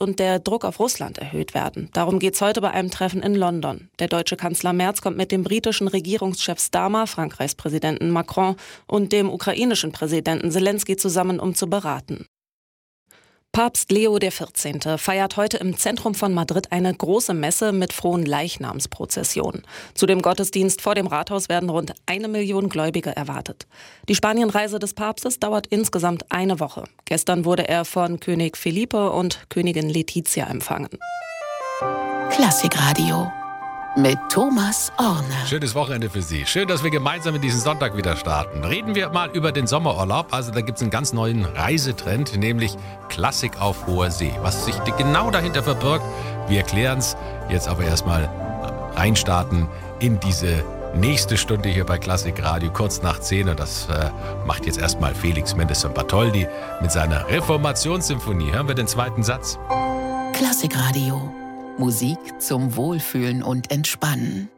und der Druck auf Russland erhöht werden. Darum geht es heute bei einem Treffen in London. Der deutsche Kanzler Merz kommt mit dem britischen Regierungschef Starmer, Frankreichs Präsidenten Macron und dem ukrainischen Präsidenten Zelensky zusammen, um zu beraten. Papst Leo XIV. Feiert heute im Zentrum von Madrid eine große Messe mit Fronleichnamsprozession. Zu dem Gottesdienst vor dem Rathaus werden rund 1 Million Gläubige erwartet. Die Spanienreise des Papstes dauert insgesamt eine Woche. Gestern wurde er von König Felipe und Königin Letizia empfangen. Klassikradio mit Thomas Orner. Schönes Wochenende für Sie. Schön, dass wir gemeinsam in diesen Sonntag wieder starten. Reden wir mal über den Sommerurlaub. Also da gibt es einen ganz neuen Reisetrend, nämlich Klassik auf hoher See. Was sich genau dahinter verbirgt, wir erklären es. Jetzt aber erstmal reinstarten in diese nächste Stunde hier bei Klassikradio, kurz nach 10. Und das macht jetzt erstmal Felix Mendelssohn Bartholdy mit seiner Reformationssymphonie. Hören wir den zweiten Satz. Klassikradio. Musik zum Wohlfühlen und Entspannen.